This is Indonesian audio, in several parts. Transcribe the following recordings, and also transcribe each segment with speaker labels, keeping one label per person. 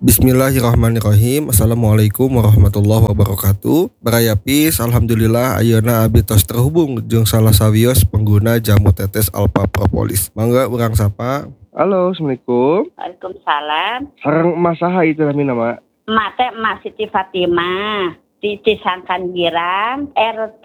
Speaker 1: Bismillahirrahmanirrahim. Assalamualaikum warahmatullahi wabarakatuh. Barayapis, alhamdulillah ayeuna abdi tos terhubung jeung salah sawios pengguna jamu tetes Alpha Propolis. Mangga urang sapa.
Speaker 2: Halo, Assalamualaikum.
Speaker 3: Waalaikumsalam.
Speaker 2: Sareng Mas saha itu namina, Mak?
Speaker 3: Mak teh Mak Siti Fatimah di Cisangkan Girang, RT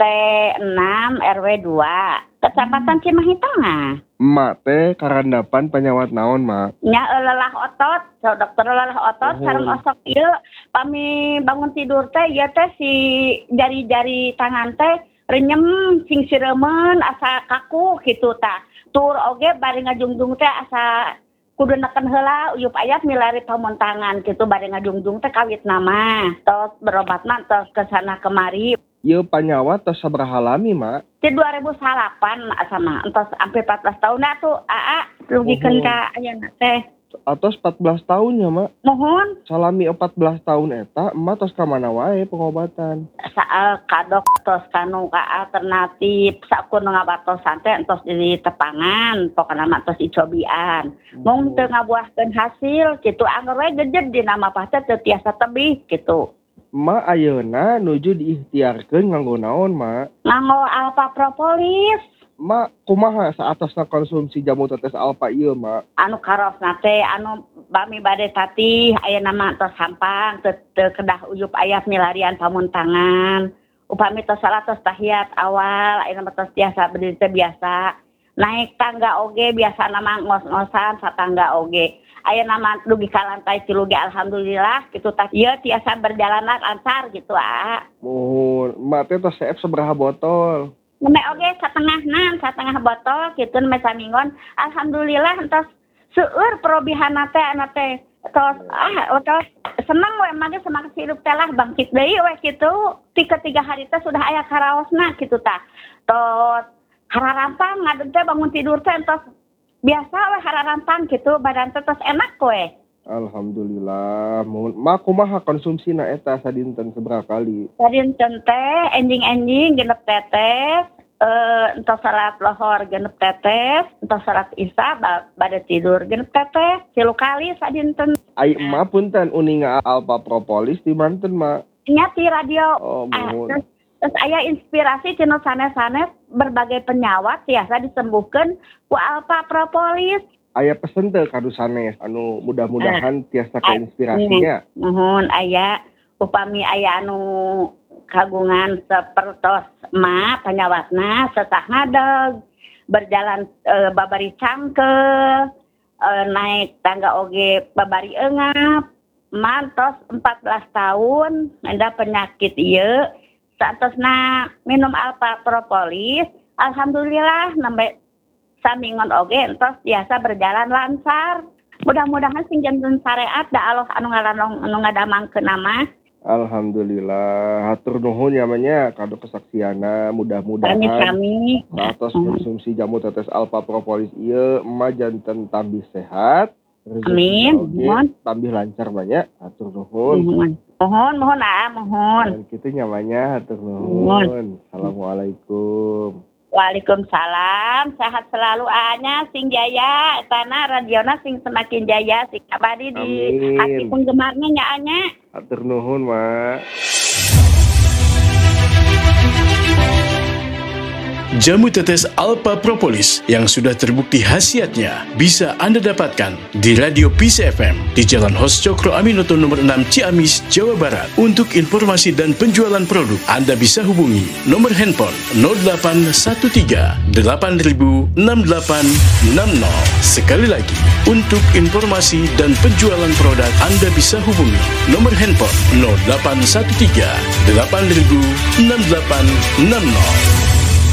Speaker 3: 6 RW 2, Kecamatan Cimahi Tengah.
Speaker 2: Mak teh karandapan penyawat naon, Mak?
Speaker 3: Nya lelah otot, so dokter lelah otot sareng osok ieu pami bangun tidur teh ieu teh si jari-jari tangan teh renyem sing siremen asa kaku kitu tah. Tur oge bari ngajungjung teh asa kudu neken heula uyup aya milari pamuntangan kitu bari ngajungjung teh kawit nama. Tos berobatna tos kesana kemari.
Speaker 2: Ieu panyawat tos sabaraha lami, Mak?
Speaker 3: Di 2008 sama entos sampai 14 tahun tuh rugikeun ka ayeuna teh.
Speaker 2: Atos 14 tahun ya, Mak?
Speaker 3: Mohon
Speaker 2: Salami 14 tahun eta, emak tos ka mana wae pengobatan?
Speaker 3: saal kadok tos kanu ka alternatif sakudu ngabatosan teh entos di tepangan pokona mah tos icobian. Mung teu ngabuahkeun hasil kitu anggar we gejed di nama pah teh teu tiasa tebih kitu.
Speaker 2: Emak ayeuna nuju diikhtiarkeun nganggo naon, Mak?
Speaker 3: Nganggo Alpha Propolis
Speaker 2: Mak, kumaha saatosna konsumsi jamu tetes Alpha ieu, Mak?
Speaker 3: anu karosna teh anu bami bade tatih aya nama tos sampang teu kedah uyup aya milarian pamuntangan. Upami tos salah tos tahiyat awal aya nama tos biasa berdiri teh biasa. Naik tangga oge biasa nama ngos-ngosan satangga oge. Aya nama dugi ka lantai 3 ge alhamdulillah kitu tah ieu tiasa berjalan lancar gitu
Speaker 2: Mohon, Mak teh tos seep sabaraha botol?
Speaker 3: Neme oge satengah botol kitu neme saminggon alhamdulillah entos seueur perobihanna teh ana teh tos seneng we mage semangat hidup teh lah bangkit deui we kitu ti ketiga hari teh sudah aya karaosna kitu tah tos hararampang ngadeg teh bangun tidur teh entos biasa we hararampang kitu badan teh tos enak we.
Speaker 2: Alhamdulillah. Mak kumaha konsumsina eta sadinten sabaraha kali?
Speaker 3: Sadinten teh enjing-enjing genep tetes entos salat lohor genep tetes, entos salat isya bade tidur genep tetes, 3 kali sadinten.
Speaker 2: Ai emak punten uninga Alpha Propolis di manten, Mak?
Speaker 3: Nya ti radio. Terus aya inspirasi cenah sanes-sanes berbagai penyawat biasa disembuhkeun ku Alpha Propolis.
Speaker 2: Aya pesen teh kadu sanes anu mudah-mudahan tiasa keinspirasinya.
Speaker 3: Mohon aya upami aya anu kagungan sapertos emak panyawatna sesah ngadeg berjalan babari cangkel naik tangga oge babari eungap mantos 14 tahun ada penyakit ieu saatosna minum Alpha Propolis alhamdulillah nembe samingon oge entos biasa berjalan lancar. Mudah-mudahan sing janten syariat da Allah anu ngadamangkeun nama.
Speaker 2: Alhamdulillah, hatur nuhun namanya kado kesaksiana mudah-mudahan
Speaker 3: kami
Speaker 2: atas konsumsi jamu tetes Alpha Propolis ieu emak janten tambih sehat.
Speaker 3: Amin. Mohon
Speaker 2: tambih lancar banyak. Hatur nuhun.
Speaker 3: Mohon.
Speaker 2: Dan kitu nyamanya hatur nuhun. Assalamualaikum.
Speaker 3: Waalaikumsalam, sehat selalu anya sing jaya, tanah radiona sing semakin jaya, sing abadi di hati penggemarnya nya anya.
Speaker 2: Hatur nuhun, Mak.
Speaker 4: Jamu tetes Alpha Propolis yang sudah terbukti khasiatnya bisa Anda dapatkan di Radio Peace FM di Jalan Hos Cokro Aminoto nomor 6 Ciamis, Jawa Barat. Untuk informasi dan penjualan produk, Anda bisa hubungi nomor handphone 0813 8000 6860. Sekali lagi, untuk informasi dan penjualan produk, Anda bisa hubungi nomor handphone 0813 8000 6860.